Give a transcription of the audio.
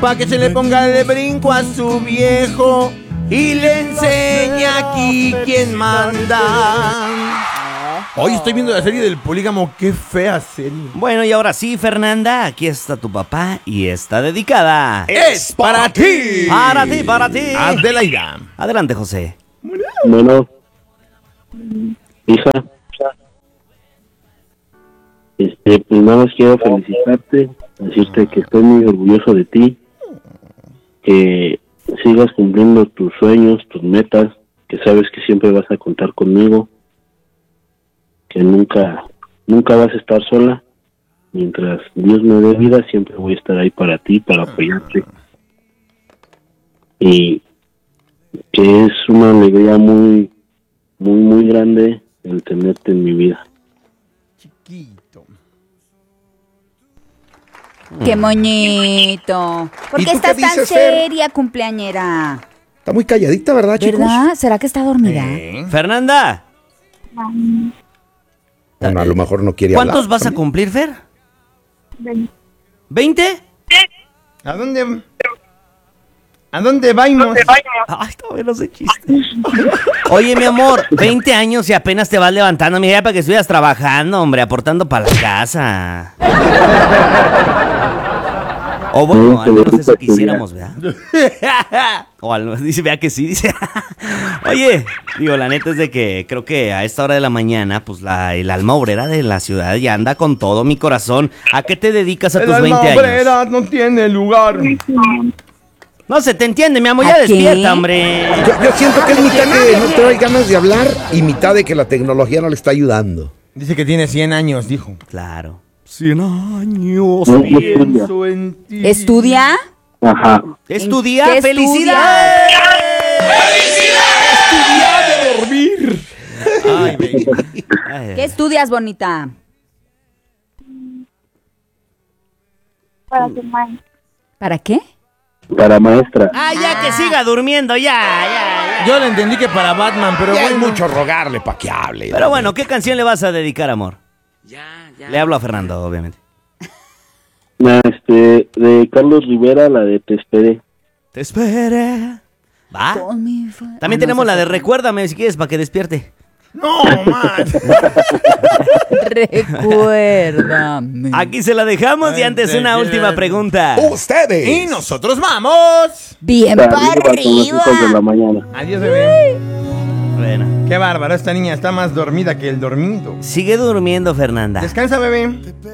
pa' que se le ponga de brinco a su viejo y le enseña aquí quién manda. Hoy estoy viendo la serie del polígamo, qué fea serie. Bueno, y ahora sí, Fernanda, aquí está tu papá y está dedicada. ¡Es para ti! Para ti, para ti. Adelaida. Adelante, José. Bueno, hija, pues nada más quiero felicitarte, decirte que estoy muy orgulloso de ti, que sigas cumpliendo tus sueños, tus metas, que sabes que siempre vas a contar conmigo, que nunca vas a estar sola. Mientras Dios me dé vida, siempre voy a estar ahí para ti, para apoyarte. Y que es una alegría muy, muy, muy grande el tenerte en mi vida. Chiquito. ¡Qué moñito! ¿Por ¿Y qué tú qué estás tan dices, Fer? seria, cumpleañera? Está muy calladita, ¿verdad, chicos? ¿Verdad? ¿Será que está dormida? Fernanda. Bueno, a lo mejor no quiere hablar. ¿Cuántos vas a cumplir, Fer? 20. ¿A dónde vamos? Ay, todavía no sé chiste. Oye, mi amor, 20 años y apenas te vas levantando. Mira, para que estuvieras trabajando, hombre, aportando para la casa. O bueno, al menos eso quisiéramos, ¿verdad? O al menos dice, vea que sí, dice. Oye, digo, la neta es de que creo que a esta hora de la mañana, pues el alma obrera de la ciudad ya anda con todo mi corazón. ¿A qué te dedicas a tus 20 años? El alma obrera no tiene lugar. No se te entiende, mi amor, ya ¿A qué? despierta, hombre. Yo siento que es mitad que no trae ganas de hablar y mitad de que la tecnología no le está ayudando. Dice que tiene 100 años, dijo. Claro. 100 años, No, pienso en ti. ¿Estudia? Ajá. ¿Es tu día? ¿Qué ¡Felicidades! ¡De dormir! Ay, baby. ¿Qué estudias, bonita? Para ser maestra. ¿Para qué? Para maestra. Ah, ya que siga durmiendo, ya. Yo le entendí que para Batman, pero Ya es bueno. mucho rogarle para que hable. Pero bueno, ¿qué canción le vas a dedicar, amor? Le hablo a Fernando, obviamente. De Carlos Rivera, la de Te Esperé. Te esperé. ¿Va? Con mi También tenemos la de Recuérdame, si quieres, para que despierte. No, man. Recuérdame. Aquí se la dejamos y antes una última pregunta. ¡Ustedes! Y nosotros vamos. Bien Para para con los hijos de la arriba. mañana. Adiós, bebé. Bueno, Qué bárbaro, esta niña está más dormida que el dormido. sigue durmiendo, Fernanda. Descansa, bebé.